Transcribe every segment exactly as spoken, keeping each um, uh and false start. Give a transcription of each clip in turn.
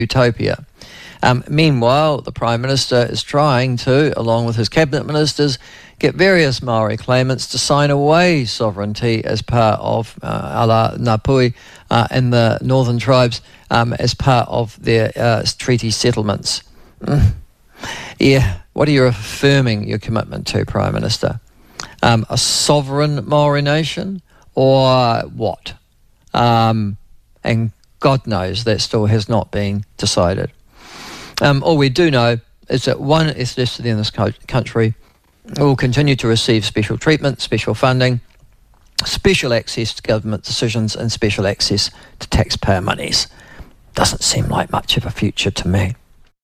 utopia. Um, meanwhile, the Prime Minister is trying to, along with his cabinet ministers, get various Maori claimants to sign away sovereignty as part of uh, ala Ngāpuhi uh, and the Northern Tribes um, as part of their uh, treaty settlements. Mm. Yeah, what are you affirming your commitment to, Prime Minister? Um, a sovereign Maori nation or what? Um, and God knows that still has not been decided. Um, all we do know is that one ethnicity in this co- country will continue to receive special treatment, special funding, special access to government decisions and special access to taxpayer monies. Doesn't seem like much of a future to me.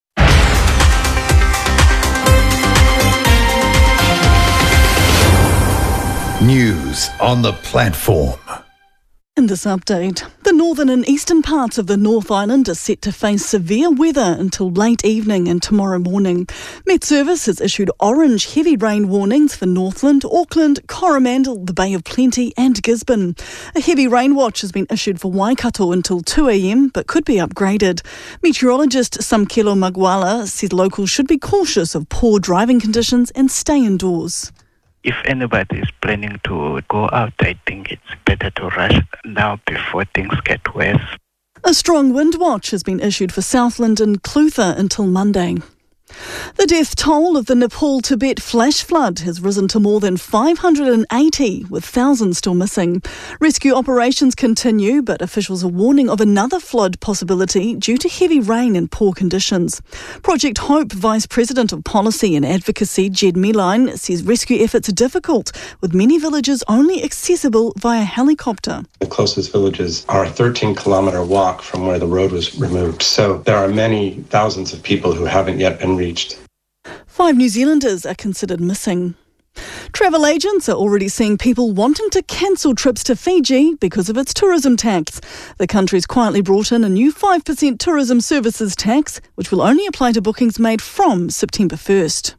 News on the platform. In this update, the northern and eastern parts of the North Island are set to face severe weather until late evening and tomorrow morning. Met Service has issued orange heavy rain warnings for Northland, Auckland, Coromandel, the Bay of Plenty and Gisborne. A heavy rain watch has been issued for Waikato until two a.m. but could be upgraded. Meteorologist Samkelo Magwala says locals should be cautious of poor driving conditions and stay indoors. If anybody is planning to go out, I think it's better to rush now before things get worse. A strong wind watch has been issued for Southland and Clutha until Monday. The death toll of the Nepal-Tibet flash flood has risen to more than five hundred eighty, with thousands still missing. Rescue operations continue, but officials are warning of another flood possibility due to heavy rain and poor conditions. Project Hope Vice President of Policy and Advocacy, Jed Meline, says rescue efforts are difficult, with many villages only accessible via helicopter. The closest villages are a thirteen kilometre walk from where the road was removed, so there are many thousands of people who haven't yet been reached. Five New Zealanders are considered missing. Travel agents are already seeing people wanting to cancel trips to Fiji because of its tourism tax. The country's quietly brought in a new five percent tourism services tax, which will only apply to bookings made from September first.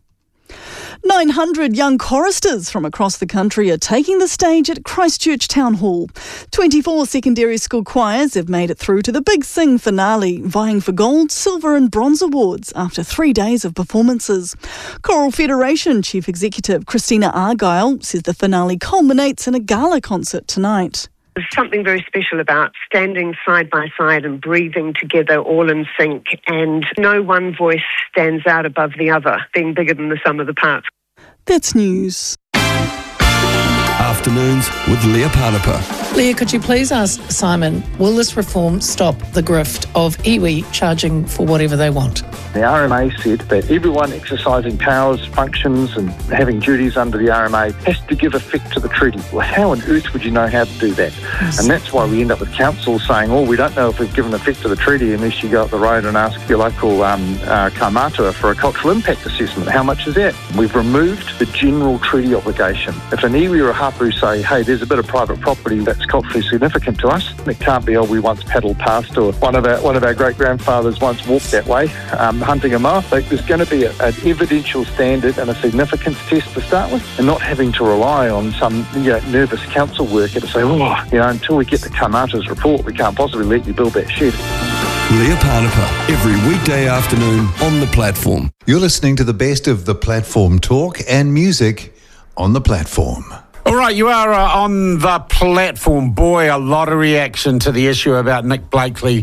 nine hundred young choristers from across the country are taking the stage at Christchurch Town Hall. twenty-four secondary school choirs have made it through to the Big Sing finale, vying for gold, silver and bronze awards after three days of performances. Choral Federation Chief Executive Christina Argyle says the finale culminates in a gala concert tonight. There's something very special about standing side by side and breathing together all in sync, and no one voice stands out above the other, being bigger than the sum of the parts. That's news. Afternoons with Leah Parnapa. Leah, could you please ask Simon, will this reform stop the grift of iwi charging for whatever they want? The R M A said that everyone exercising powers, functions and having duties under the R M A has to give effect to the treaty. Well, how on earth would you know how to do that? Yes. And that's why we end up with councils saying, oh, we don't know if we've given effect to the treaty unless you go up the road and ask your local um, uh, kaumātua for a cultural impact assessment. How much is that? We've removed the general treaty obligation. If an iwi or a hapu say, hey, there's a bit of private property that's culturally significant to us, it can't be, oh, we once paddled past, or one of our one of our great-grandfathers once walked that way, um, hunting a moa. Like, there's going to be a, an evidential standard and a significance test to start with, and not having to rely on some you know, nervous council worker to say, oh, you know, until we get the kaumātua's report, we can't possibly let you build that shed. Leah Parnapa, every weekday afternoon on The Platform. You're listening to the best of The Platform talk and music on The Platform. All right, you are uh, on The Platform. Boy, a lot of reaction to the issue about Nick Blakely.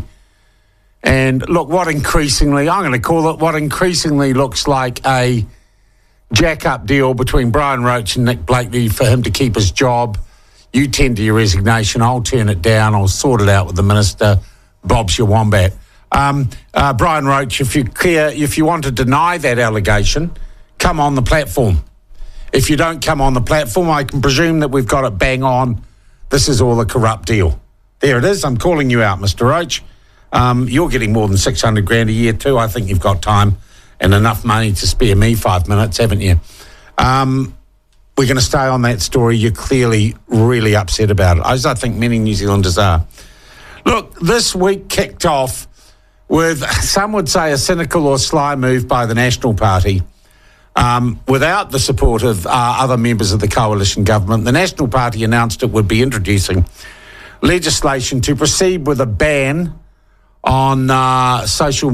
And look, what increasingly, I'm going to call it, what increasingly looks like a jack-up deal between Brian Roach and Nick Blakely for him to keep his job. You tender your resignation, I'll turn it down, I'll sort it out with the minister, Bob's your wombat. Um, uh, Brian Roach, if you care, if you want to deny that allegation, come on The Platform. If you don't come on The Platform, I can presume that we've got it bang on. This is all a corrupt deal. There it is. I'm calling you out, Mister Roach. Um, you're getting more than six hundred grand a year too. I think you've got time and enough money to spare me five minutes, haven't you? Um, we're going to stay on that story. You're clearly really upset about it, as I think many New Zealanders are. Look, this week kicked off with, some would say, a cynical or sly move by the National Party. Um, without the support of uh, other members of the coalition government, the National Party announced it would be introducing legislation to proceed with a ban on uh, social